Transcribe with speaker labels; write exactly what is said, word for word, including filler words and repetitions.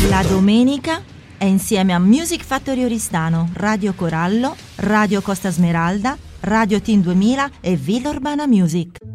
Speaker 1: La domenica è insieme a Music Factory Oristano, Radio Corallo, Radio Costa Smeralda, Radio Team duemila e Villa Urbana Music.